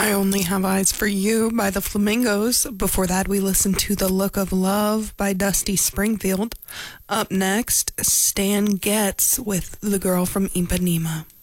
I Only Have Eyes for You by the Flamingos. Before that, we listened to The Look of Love by Dusty Springfield. Up next, Stan Getz with The Girl from Ipanema.